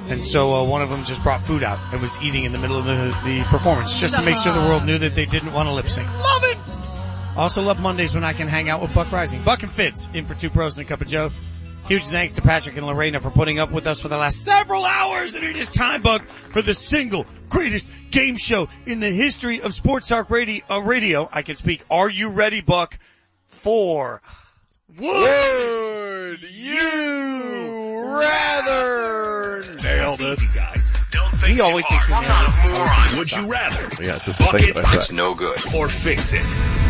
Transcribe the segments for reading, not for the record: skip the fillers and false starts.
And so one of them just brought food out and was eating in the middle of the performance just to make sure the world knew that they didn't want to lip sync. Love it! Also love Mondays when I can hang out with Buck Rising. Buck and Fitz in for 2 pros and a cup of Joe. Huge thanks to Patrick and Lorena for putting up with us for the last several hours. And it is time, Buck, for the single greatest game show in the history of Sports Talk Radio. I can speak. Are you ready, Buck? For Would You Rather? Nailed it. Easy, guys. Don't think He always thinks I'm not a moron. Would you rather? Yeah, it's just the thing that I said. It's no good. Or fix it.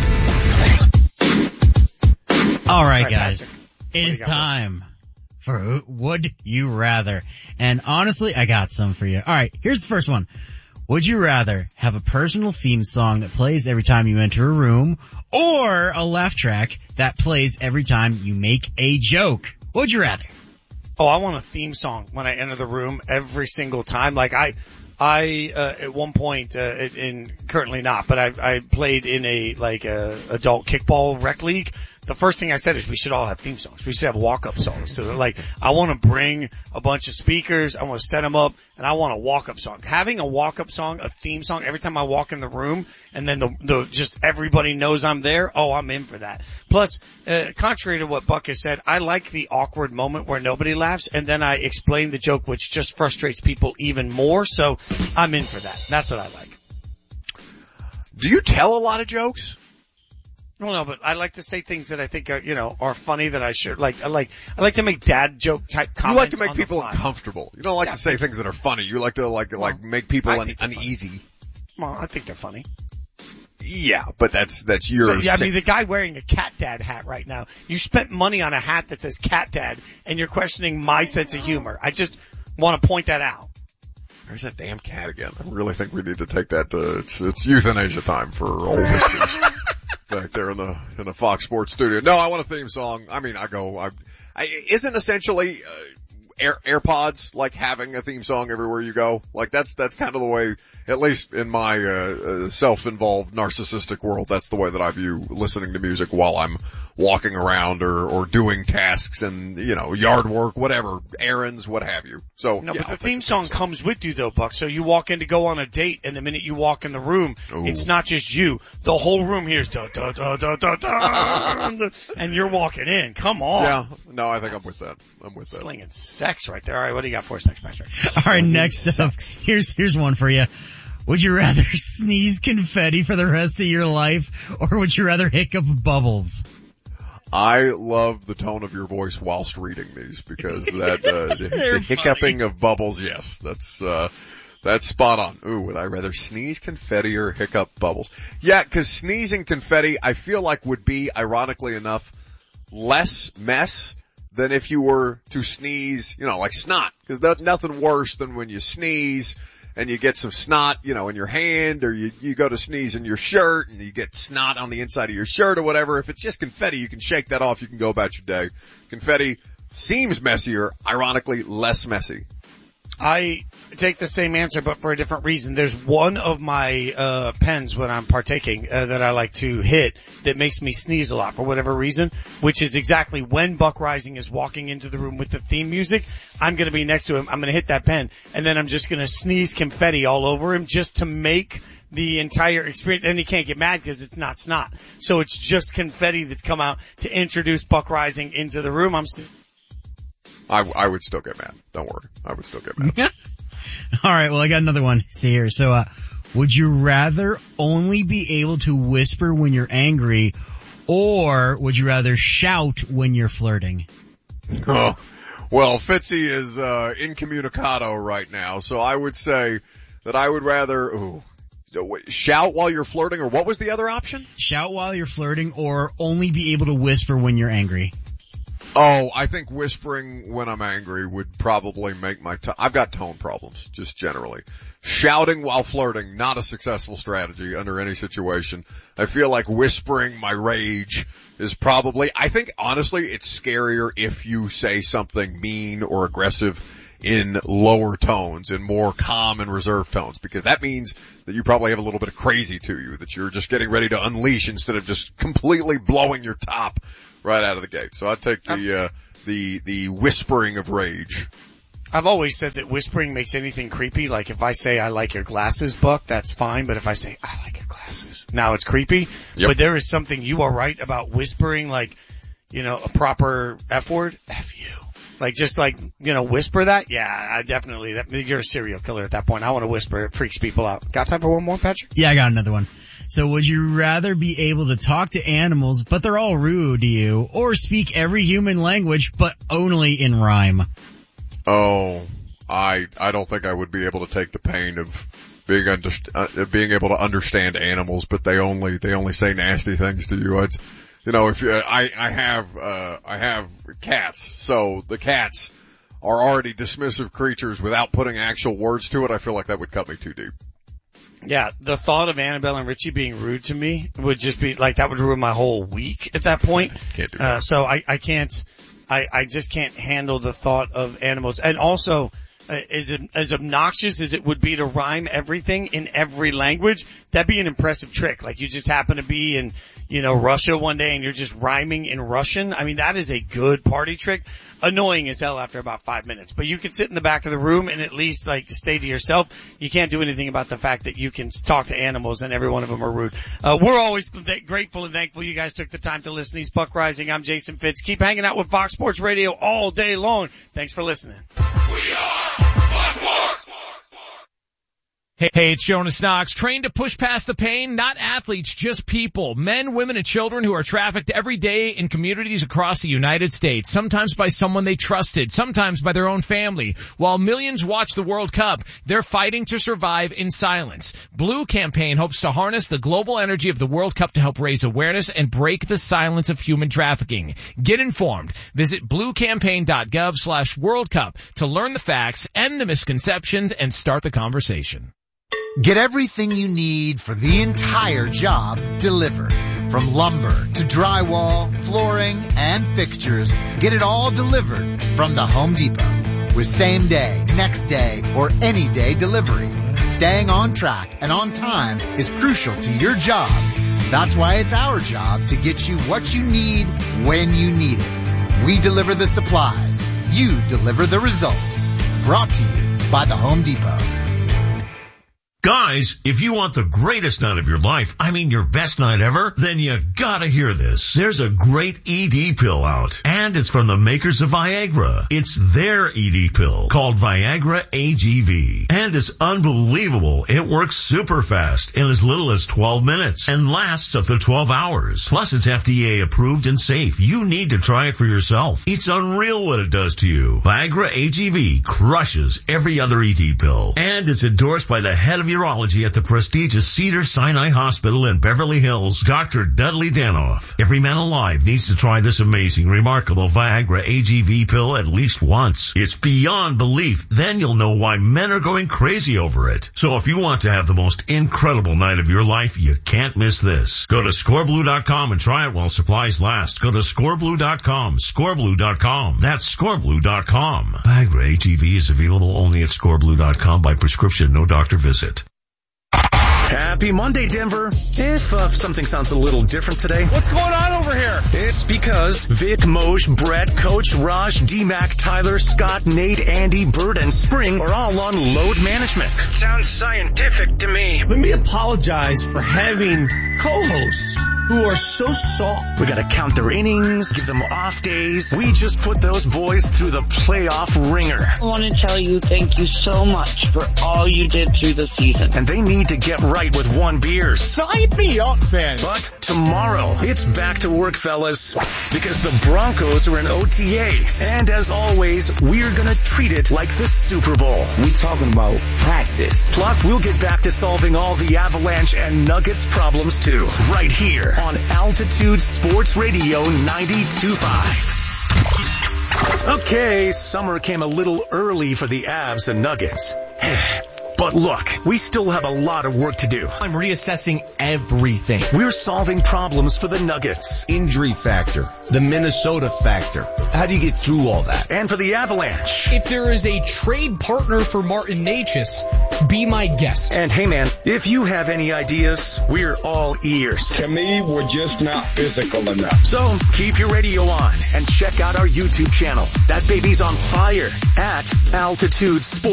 All right, guys. Patrick. It is time for Would You Rather. And honestly, I got some for you. All right, here's the first one. Would you rather have a personal theme song that plays every time you enter a room or a laugh track that plays every time you make a joke? What would you rather? Oh, I want a theme song when I enter the room every single time. Like I at one point, currently not, but I played in a adult kickball rec league. The first thing I said is we should all have theme songs. We should have walk-up songs. So I want to bring a bunch of speakers. I want to set them up and I want a walk-up song. Having a walk-up song, a theme song every time I walk in the room and then the just everybody knows I'm there. Oh, I'm in for that. Plus, contrary to what Buck has said, I like the awkward moment where nobody laughs and then I explain the joke, which just frustrates people even more. So I'm in for that. That's what I like. Do you tell a lot of jokes? Well, no, but I like to say things that I think are funny that I should like. I like to make dad joke type comments. You like to make on people the fly. uncomfortable. You don't like to say things that are funny. You like to make people uneasy. Well, I think they're funny. Yeah, but that's your. So, I mean, the guy wearing a cat dad hat right now. You spent money on a hat that says cat dad, and you're questioning my sense of humor. I just want to point that out. There's that damn cat again. I really think we need to take that to it's euthanasia time for old histories. Back there in the Fox Sports studio. No, I want a theme song. I mean, isn't essentially, AirPods like having a theme song everywhere you go? Like that's kind of the way, at least in my, self-involved narcissistic world, that's the way that I view listening to music while I'm walking around or doing tasks and, yard work, whatever, errands, what have you. So. No, but the theme song comes with you though, Buck. So you walk in to go on a date and the minute you walk in the room, it's not just you. The whole room hears da da da da da da and you're walking in. Come on. Yeah. No, I think I'm with that. Slinging sex right there. All right, what do you got for us next, Patrick? All right, next up, here's one for you. Would you rather sneeze confetti for the rest of your life or would you rather hiccup bubbles? I love the tone of your voice whilst reading these because the hiccuping of bubbles, yes, that's spot on. Ooh, would I rather sneeze confetti or hiccup bubbles? Yeah, cause sneezing confetti I feel like would be, ironically enough, less mess than if you were to sneeze, like snot. Cause nothing worse than when you sneeze and you get some snot, in your hand, or you go to sneeze in your shirt and you get snot on the inside of your shirt or whatever. If it's just confetti, you can shake that off, you can go about your day. Confetti seems messier, ironically less messy. I take the same answer, but for a different reason. There's one of my pens when I'm partaking that I like to hit that makes me sneeze a lot for whatever reason, which is exactly when Buck Rising is walking into the room with the theme music. I'm going to be next to him. I'm going to hit that pen, and then I'm just going to sneeze confetti all over him just to make the entire experience. And he can't get mad because it's not snot. So it's just confetti that's come out to introduce Buck Rising into the room. I would still get mad. Don't worry. I would still get mad. All right. Well, I got another one. See here. So, would you rather only be able to whisper when you're angry or would you rather shout when you're flirting? Oh, well, Fitzy is, incommunicado right now. So I would say that I would rather, shout while you're flirting, or what was the other option? Shout while you're flirting or only be able to whisper when you're angry. Oh, I think whispering when I'm angry would probably make I've got tone problems, just generally. Shouting while flirting, not a successful strategy under any situation. I feel like whispering my rage is probably, I think honestly it's scarier if you say something mean or aggressive in lower tones, in more calm and reserved tones, because that means that you probably have a little bit of crazy to you, that you're just getting ready to unleash instead of just completely blowing your top right out of the gate. So I'd take the whispering of rage. I've always said that whispering makes anything creepy. Like if I say I like your glasses, Buck, that's fine. But if I say I like your glasses, now it's creepy. Yep. But there is something, you are right about whispering, like, you know, a proper F word. F you. Like just like, you know, whisper that. Yeah, I definitely, you're a serial killer at that point. I want to whisper. It freaks people out. Got time for one more, Patrick? Yeah, I got another one. So would you rather be able to talk to animals, but they're all rude to you, or speak every human language, but only in rhyme? Oh, I don't think I would be able to take the pain of being able to understand animals, but they only say nasty things to you. It's, you know, if you, I have cats, so the cats are already dismissive creatures without putting actual words to it. I feel like that would cut me too deep. Yeah, the thought of Annabelle and Richie being rude to me would just be like, that would ruin my whole week at that point. Can't do that. So I can't, I just can't handle the thought of animals. And also, as obnoxious as it would be to rhyme everything in every language, that'd be an impressive trick. Like you just happen to be in, you know, Russia one day and you're just rhyming in Russian. I mean, that is a good party trick. Annoying as hell after about 5 minutes. But you can sit in the back of the room and at least like stay to yourself. You can't do anything about the fact that you can talk to animals and every one of them are rude. We're always grateful and thankful you guys took the time to listen to these Buck Rising. I'm Jason Fitz. Keep hanging out with Fox Sports Radio all day long. Thanks for listening. We are Fox Sports. Hey, it's Jonas Knox. Trained to push past the pain? Not athletes, just people. Men, women, and children who are trafficked every day in communities across the United States. Sometimes by someone they trusted, sometimes by their own family. While millions watch the World Cup, they're fighting to survive in silence. Blue Campaign hopes to harness the global energy of the World Cup to help raise awareness and break the silence of human trafficking. Get informed. Visit bluecampaign.gov/World Cup to learn the facts, end the misconceptions, and start the conversation. Get everything you need for the entire job delivered. From lumber to drywall, flooring, and fixtures, get it all delivered from the Home Depot. With same day, next day, or any day delivery. Staying on track and on time is crucial to your job. That's why it's our job to get you what you need when you need it. We deliver the supplies. You deliver the results. Brought to you by the Home Depot. Guys, if you want the greatest night of your life, I mean your best night ever, then you gotta hear this. There's a great ED pill out, and it's from the makers of Viagra. It's their ED pill called Viagra AGV, and it's unbelievable. It works super fast in as little as 12 minutes and lasts up to 12 hours. Plus, it's FDA approved and safe. You need to try it for yourself. It's unreal what it does to you. Viagra AGV crushes every other ED pill, and it's endorsed by the head of urology at the prestigious Cedars-Sinai Hospital in Beverly Hills, Dr. Dudley Danoff. Every man alive needs to try this amazing, remarkable Viagra AGV pill at least once. It's beyond belief. Then you'll know why men are going crazy over it. So if you want to have the most incredible night of your life, you can't miss this. Go to scoreblue.com and try it while supplies last. Go to scoreblue.com, scoreblue.com. That's scoreblue.com. Viagra AGV is available only at scoreblue.com by prescription, no doctor visit. Happy Monday, Denver. If something sounds a little different today. What's going on over here? It's because Vic, Moshe, Brett, Coach, Raj, D-Mac, Tyler, Scott, Nate, Andy, Bert, and Spring are all on load management. Sounds scientific to me. Let me apologize for having co-hosts who are so soft. We gotta count their innings, give them off days. We just put those boys through the playoff ringer. I want to tell you thank you so much for all you did through the season. And they need to get right with one beer. Sign me up, man. But tomorrow, it's back to work, fellas. Because the Broncos are in OTAs. And as always, we're gonna treat it like the Super Bowl. We talking about practice. Plus, we'll get back to solving all the Avalanche and Nuggets problems too. Right here on Altitude Sports Radio 92.5. Okay, summer came a little early for the Avs and Nuggets. But look, we still have a lot of work to do. I'm reassessing everything. We're solving problems for the Nuggets. Injury factor, the Minnesota factor. How do you get through all that? And for the Avalanche. If there is a trade partner for Martin Necas, be my guest. And hey man, if you have any ideas, we're all ears. To me, we're just not physical enough. So keep your radio on and check out our YouTube channel. That baby's on fire at Altitude Sports.